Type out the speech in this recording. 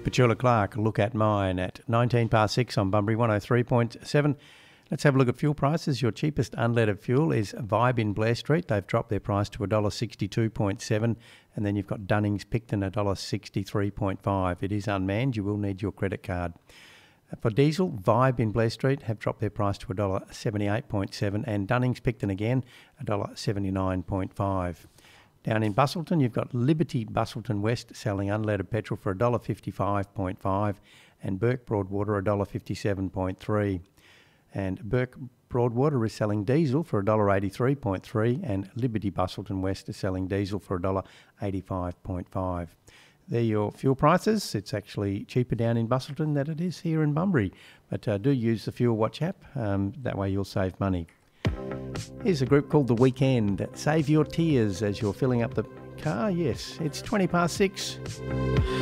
Petula Clark, Look at Mine at 19 past 6 on Bunbury 103.7. Let's have a look at fuel prices. Your cheapest unleaded fuel is Vibe in Blair Street. They've dropped their price to $1.62.7, and then you've got Dunnings Picton $1.63.5. It is unmanned. You will need your credit card. For diesel, Vibe in Blair Street have dropped their price to $1.78.7, and Dunnings Picton again $1.79.5. Down in Busselton, you've got Liberty Busselton West selling unleaded petrol for $1.55.5 and Burke Broadwater $1.57.3. And Burke Broadwater is selling diesel for $1.83.3 and Liberty Busselton West is selling diesel for $1.85.5. They're your fuel prices. It's actually cheaper down in Busselton than it is here in Bunbury. But do use the Fuel Watch app. That way you'll save money. Here's a group called The Weekend. Save your tears as you're filling up the car. Yes, it's 20 past 6.